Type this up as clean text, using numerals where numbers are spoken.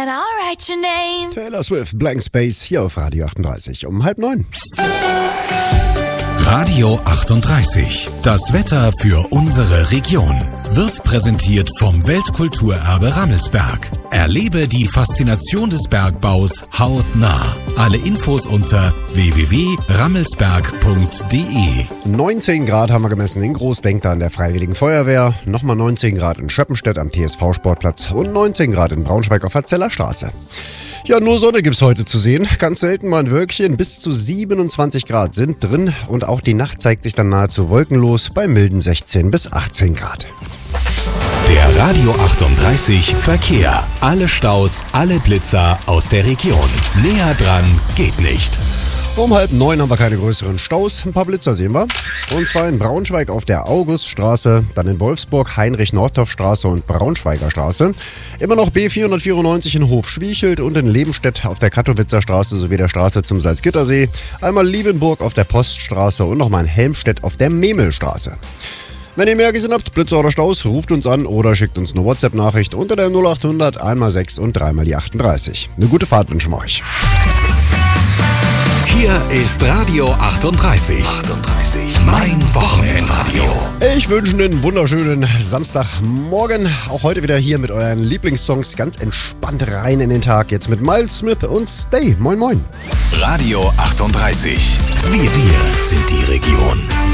and I'll write your name. Taylor Swift, Blank Space, hier auf Radio 38 um 8:30. Radio 38. Das Wetter für unsere Region wird präsentiert vom Weltkulturerbe Rammelsberg. Erlebe die Faszination des Bergbaus hautnah. Alle Infos unter www.rammelsberg.de. 19 Grad haben wir gemessen in Großdenkter an der Freiwilligen Feuerwehr, nochmal 19 Grad in Schöppenstedt am TSV-Sportplatz und 19 Grad in Braunschweig auf der Zeller Straße. Ja, nur Sonne gibt's heute zu sehen. Ganz selten mal ein Wölkchen. Bis zu 27 Grad sind drin und auch die Nacht zeigt sich dann nahezu wolkenlos bei milden 16 bis 18 Grad. Der Radio 38 Verkehr. Alle Staus, alle Blitzer aus der Region. Näher dran geht nicht. Um 8:30 haben wir keine größeren Staus. Ein paar Blitzer sehen wir. Und zwar in Braunschweig auf der Auguststraße, dann in Wolfsburg Heinrich-Nordhoff-Straße und Braunschweiger Straße. Immer noch B494 in Hof-Schwiechelt und in Lebenstedt auf der Katowitzer Straße sowie der Straße zum Salzgittersee. Einmal Liebenburg auf der Poststraße und nochmal in Helmstedt auf der Memelstraße. Wenn ihr mehr gesehen habt, Blitzer oder Staus, ruft uns an oder schickt uns eine WhatsApp-Nachricht unter der 0800 1x6 und 3x38. Eine gute Fahrt wünschen wir euch. Hier ist Radio 38. Mein Wochenendradio. Ich wünsche einen wunderschönen Samstagmorgen. Auch heute wieder hier mit euren Lieblingssongs ganz entspannt rein in den Tag. Jetzt mit Miles Smith und Stay. Moin, moin. Radio 38. Wir sind die Region.